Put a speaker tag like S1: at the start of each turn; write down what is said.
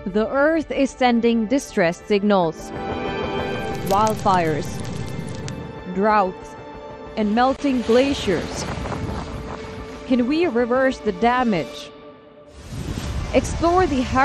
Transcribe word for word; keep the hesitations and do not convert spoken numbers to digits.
S1: The Earth is sending distress signals. Wildfires, droughts, and melting glaciers. Can we reverse the damage? Explore the